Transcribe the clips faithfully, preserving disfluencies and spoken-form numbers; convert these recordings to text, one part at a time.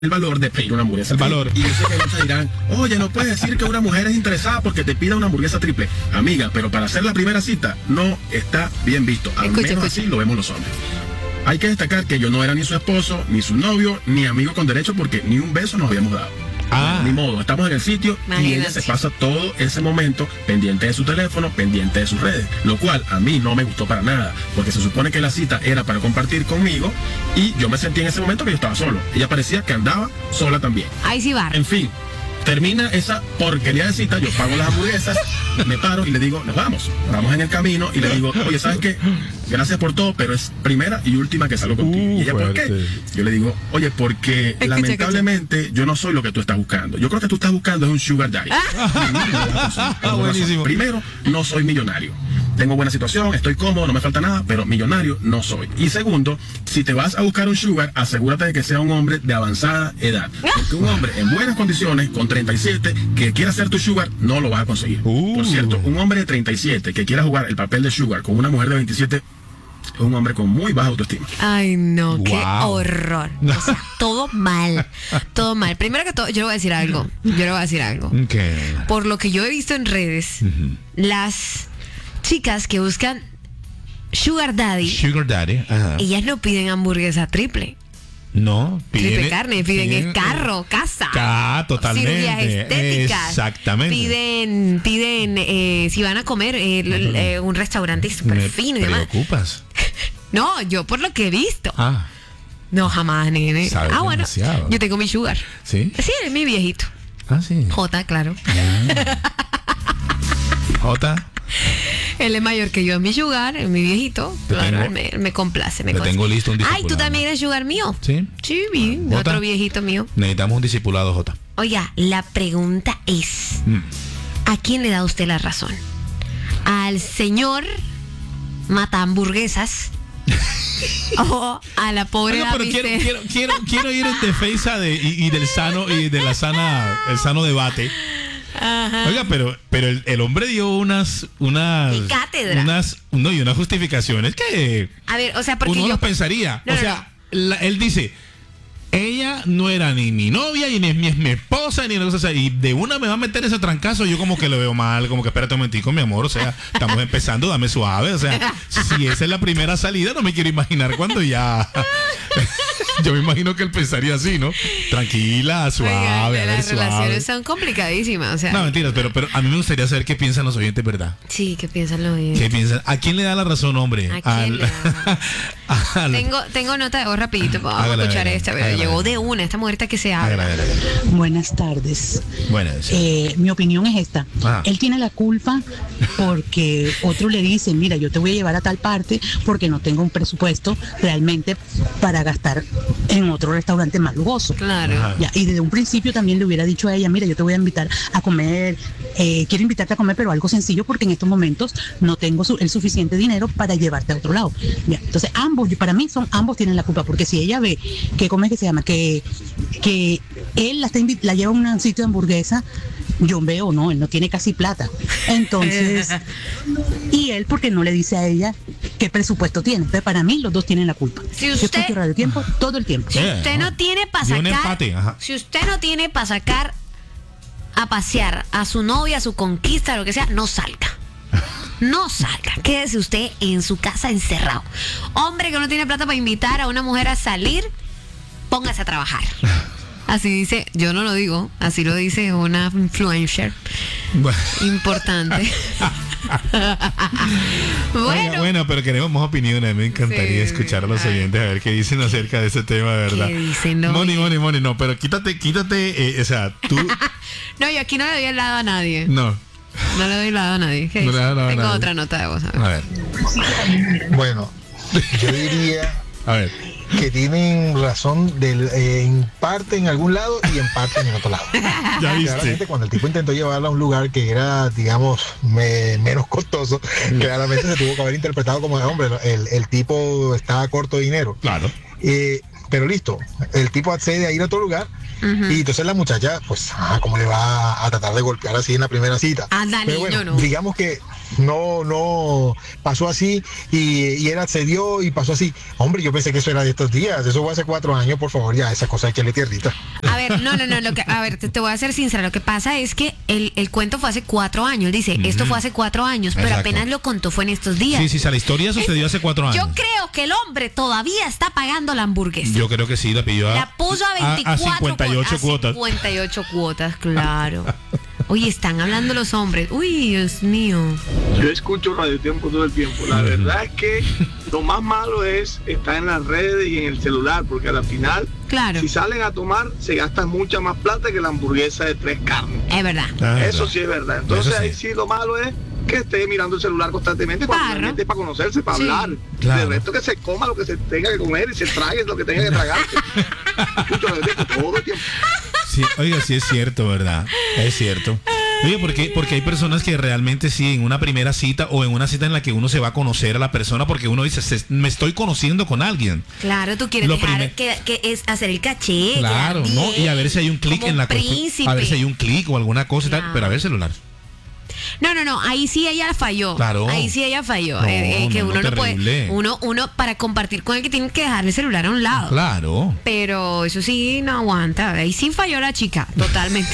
el valor de pedir una hamburguesa. El valor. Y yo sé que muchos dirán, oye, no puedes decir que una mujer es interesada porque te pida una hamburguesa triple. Amiga, pero para hacer la primera cita no está bien visto. Al Escucha, menos escucha. así lo vemos los hombres. Hay que destacar que yo no era ni su esposo, ni su novio, ni amigo con derecho porque ni un beso nos habíamos dado. Ah. Ni modo, estamos en el sitio y ella Imagínate. se pasa todo ese momento pendiente de su teléfono, pendiente de sus redes, lo cual a mí no me gustó para nada, porque se supone que la cita era para compartir conmigo y yo me sentí en ese momento que yo estaba solo. Ella parecía que andaba sola también. Ahí sí va. En fin, termina esa porquería de cita, yo pago las hamburguesas, me paro y le digo, nos vamos. Vamos en el camino y le digo, oye, ¿sabes qué? Gracias por todo, pero es primera y última que salgo contigo. Uh, y ella, ¿por qué? fuerte. Yo le digo, oye, porque Escucha, lamentablemente yo no soy lo que tú estás buscando. Yo creo que tú estás buscando es un sugar daddy. Ah, buenísimo. Primero, no soy millonario. Tengo buena situación, estoy cómodo, no me falta nada, pero millonario no soy. Y segundo, si te vas a buscar un sugar, asegúrate de que sea un hombre de avanzada edad. Porque un hombre en buenas condiciones, con treinta y siete, que quiera ser tu sugar, no lo vas a conseguir. Uh. Por cierto, un hombre de treinta y siete que quiera jugar el papel de sugar con una mujer de veintisiete, es un hombre con muy baja autoestima. Ay, no, qué Wow. horror. O sea, todo mal. Todo mal. Primero que todo, yo le voy a decir algo. Yo le voy a decir algo. Ok. Por lo que yo he visto en redes, Ujú. las chicas que buscan Sugar Daddy, Sugar Daddy. Ajá. ellas no piden hamburguesa triple. No, Triple carne, piden piden, el carro, casa. Ah, totalmente. Cirugías estéticas. Exactamente. Piden, piden, eh, si van a comer, eh, l- eh, un restaurante súper Me fino y demás. preocupas. No, yo por lo que he visto. Ah, No, jamás, nene. Sabes Ah, bueno, demasiado. yo tengo mi sugar. ¿sí? Sí, es mi viejito. Ah, sí. J, claro. Jota, Él es mayor que yo, es mi sugar, es mi viejito. Te Claro, tengo- él me, él me complace, me te complace. tengo listo un Ay, discipulado. tú también eres sugar mío. ¿sí? Sí, mi, Jota. otro viejito mío. Necesitamos un discipulado, Jota. Oiga, la pregunta es, Mm. ¿a quién le da usted la razón? ¿Al señor mata hamburguesas? ¿O a la pobre Oiga, pero quiero, David? quiero, quiero, quiero ir en defensa de, y, y del sano y de la sana, el sano debate. Ajá. Oiga, pero, pero el, el hombre dio unas, unas, Y cátedra. unas, no, y unas justificaciones que A ver, o sea, porque uno yo... las pensaría. No, o no, sea, la- él dice, ella no era ni mi novia, ni mi, mi, mi esposa, ni nada, o sea, y de una me va a meter ese trancazo, yo como que lo veo mal, como que espérate un momentico, mi amor, o sea, estamos empezando, dame suave, o sea, si esa es la primera salida, no me quiero imaginar cuando ya... Yo me imagino que él pensaría así, ¿no? Tranquila, suave, Oiga, a ver, las suave. relaciones son complicadísimas, o sea... No, mentiras, pero, pero a mí me gustaría saber qué piensan los oyentes, ¿verdad? Sí, ¿qué piensan los oyentes? ¿Qué piensan? ¿A quién le da la razón, hombre? ¿A quién le da? al- Tengo, tengo nota de voz rapidito, vamos a Hágala, escuchar hágala, esta, pero hágala, llegó hágala. de una, esta mujer está que se Hágala, habla. hágala, hágala. Buenas tardes. Bueno, sí. Eh, mi opinión es esta. Ah. Él tiene la culpa porque otro le dice, mira, yo te voy a llevar a tal parte porque no tengo un presupuesto realmente para gastar en otro restaurante más lujoso. Claro. Ajá. Ya, y desde un principio también le hubiera dicho a ella, mira, yo te voy a invitar a comer, eh, quiero invitarte a comer, pero algo sencillo porque en estos momentos no tengo su- el suficiente dinero para llevarte a otro lado. Ya, entonces ambos, yo- para mí son ambos tienen la culpa, porque si ella ve que, ¿cómo es que se llama? Que, que él la, está invi- la lleva a un sitio de hamburguesa, yo veo, no, él no tiene casi plata. Entonces, y él porque no le dice a ella qué presupuesto tiene. Entonces, para mí los dos tienen la culpa. Si Yo usted- tengo que ahorrar el tiempo, todo el tiempo. Si Eh, usted no ajá. tiene para Y un sacar, empate, ajá. si usted no tiene para sacar a pasear a su novia, a su conquista, lo que sea, no salga. No salga, quédese usted en su casa encerrado. Hombre que no tiene plata para invitar a una mujer a salir, póngase a trabajar. Así dice, yo no lo digo, así lo dice una influencer Bueno. importante. Oiga, Bueno, bueno, pero queremos más opiniones. Me encantaría Sí, escuchar a los ay. oyentes a ver qué dicen acerca de ese tema, de verdad. ¿Qué dicen los Moni, oyentes? Moni, Moni, no, pero quítate, quítate, eh, o sea, tú, no, yo aquí no le doy el lado a nadie. no. No le doy el lado a nadie. ¿Qué No le dice? das lado a Tengo nadie. otra nota de voz. a ver. A ver, Bueno, yo diría a ver. que tienen razón del, eh, en parte en algún lado y en parte en el otro lado. Ya viste. Claramente cuando el tipo intentó llevarla a un lugar que era, digamos, me- menos costoso, claramente se tuvo que haber interpretado como, hombre, el, el tipo estaba corto de dinero. Claro. Eh, pero listo, el tipo accede a ir a otro lugar Y entonces la muchacha, pues, ah, ¿cómo le va a tratar de golpear así en la primera cita? Anda, Pero niño, bueno, no. digamos que no, no pasó así y, y él accedió y pasó así. Hombre, yo pensé que eso era de estos días, eso fue hace cuatro años, por favor, ya, esa cosa hay que le tierrita. A ver, no, no, no, lo que, a ver, te, te voy a ser sincera, lo que pasa es que el, el cuento fue hace cuatro años, él dice, esto fue hace cuatro años, pero Exacto. apenas lo contó fue en estos días. Sí, sí, o sea, la historia sucedió hace cuatro años. Yo creo que el hombre todavía está pagando la hamburguesa. Yo creo que sí, la pidió a, La puso a veinticuatro a cincuenta y ocho cuotas. A cincuenta y ocho cuotas, claro. Oye, están hablando los hombres. Uy, Dios mío. Yo escucho Radio Tiempo todo el tiempo. La verdad es que lo más malo es estar en las redes y en el celular, porque al final, Claro, si salen a tomar, se gastan mucha más plata que la hamburguesa de tres carnes. es verdad. Ah, Eso verdad. sí es verdad. Entonces Eso sí. ahí sí lo malo es que esté mirando el celular constantemente cuando Claro. realmente es para conocerse, para Sí. hablar. Claro. De resto que se coma lo que se tenga que comer y se trague lo que tenga que tragarse. Escucho Radio Tiempo todo el tiempo. Sí, oiga, sí es cierto, ¿verdad? Es cierto. Oye, porque, porque hay personas que realmente sí, en una primera cita o en una cita en la que uno se va a conocer a la persona, porque uno dice, "Se- me estoy conociendo con alguien". Claro, tú quieres Lo dejar primer- que, que es hacer el caché. Claro, quedar ¿no? bien, Y a ver si hay un clic como en la un constru- príncipe. A ver si hay un clic o alguna cosa y tal, Claro. pero a ver celular. No, no, no, ahí sí ella falló. Claro. Ahí sí ella falló. No, Eh, eh, que no, uno no, no puede. terrible. Uno, uno, para compartir con el que tiene que dejar el celular a un lado. Claro. Pero eso sí no aguanta. Ahí sí falló la chica, totalmente.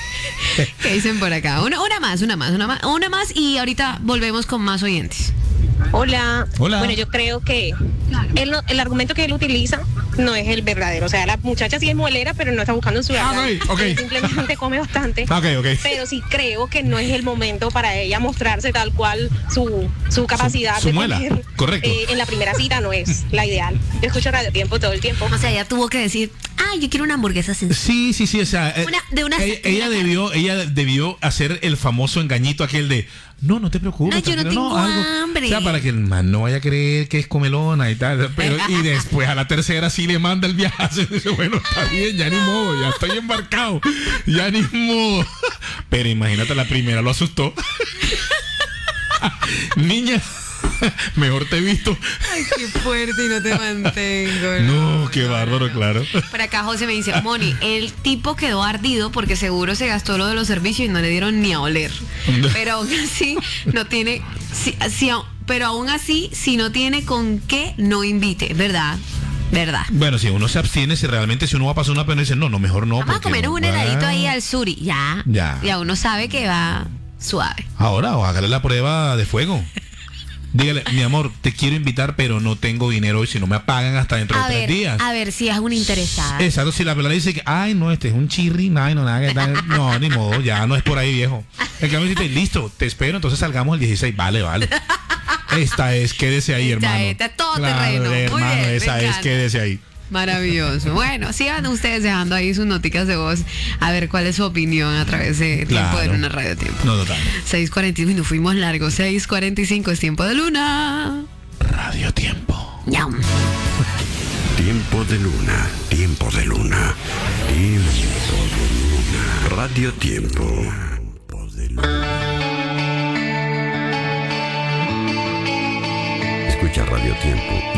¿Qué dicen por acá? Una, una más, una más, una más, una más y ahorita volvemos con más oyentes. Hola. Hola. Bueno, yo creo que él no- el argumento que él utiliza no es el verdadero. O sea, la muchacha sí es muelera, pero no está buscando en su verdad. ok, ok. Ella simplemente come bastante. Ok, ok. Pero sí creo que no es el momento para ella mostrarse tal cual su, su capacidad Su- su de muela, comer. correcto. Eh, en la primera cita no es la ideal. Yo escucho Radio Tiempo todo el tiempo. O sea, ella tuvo que decir, ah, yo quiero una hamburguesa sencilla. Sí, sí, sí, o sea, eh, Una- de una- ella, de ella una- debió, ella debió hacer el famoso engañito aquel de, no, no te preocupes, No, yo no tranquilo, tengo hambre. O sea, para que el man no vaya a creer que es comelona y tal, pero y después a la tercera sí le manda el viaje, dice, bueno, está bien, ya ni modo, ya estoy embarcado, ya ni modo. Pero imagínate, la primera lo asustó. Niña, mejor te he visto. Ay, qué fuerte y no te mantengo. No, qué bárbaro, claro. Por acá José me dice, Moni, el tipo quedó ardido porque seguro se gastó lo de los servicios y no le dieron ni a oler. Pero aún así no tiene, si, si a- pero aún así, si no tiene con qué, no invite, ¿verdad? ¿Verdad? Bueno, si uno se abstiene, si realmente si uno va a pasar una pena, dice, no, no, mejor no. Vamos a porque comer un va- heladito ahí al suri, ya. Ya. Ya uno sabe que va suave. Ahora, o hágale la prueba de fuego. Dígale, mi amor, te quiero invitar, pero no tengo dinero hoy, si no me pagan hasta dentro A de ver, tres días. a ver si es una interesada. Exacto, si la pelada dice que, ay, no, este es un chirri, ay, no, nada, que tal". No, ni modo, ya no es por ahí, viejo. El cambio dice, listo, te espero, entonces salgamos el dieciséis, vale, vale. Esta es, quédese ahí, Esta hermano. es, esta es todo Claro, terreno. Muy hermano, bien, me esa es, encanta. quédese ahí. Maravilloso. Bueno, sigan ustedes dejando ahí sus noticas de voz a ver cuál es su opinión a través de Tiempo de Claro. Luna Radio Tiempo. No, total. seis cuarenta y cinco, fuimos largos. seis cuarenta y cinco es Tiempo de Luna. Radio Tiempo. Ñam. Tiempo de luna, tiempo de luna, tiempo de luna. Radio Tiempo. Escucha Radio Tiempo